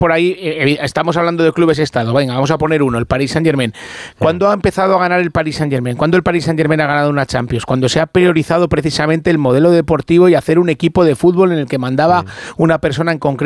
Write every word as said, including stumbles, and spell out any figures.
por ahí, eh, estamos hablando de clubes estado, venga, vamos a poner uno, el Paris Saint-Germain. ¿Cuándo ha empezado a ganar el Paris Saint-Germain? ¿Cuándo el Paris Saint-Germain ha ganado una Champions? Cuando se ha priorizado precisamente el modelo deportivo y hacer un equipo de fútbol en el que mandaba una persona en concreto